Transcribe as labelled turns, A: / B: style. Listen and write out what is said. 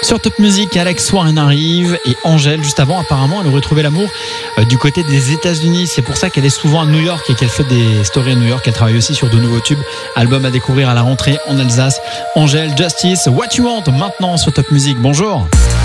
A: Sur Top Music, Alex Warren arrive et Angèle, juste avant, apparemment, elle aurait trouvé l'amour du côté des États-Unis. C'est pour ça qu'elle est souvent à New York et qu'elle fait des stories à New York. Elle travaille aussi sur de nouveaux tubes. Album à découvrir à la rentrée en Alsace. Angèle, Justice, What You Want, maintenant sur Top Music. Bonjour.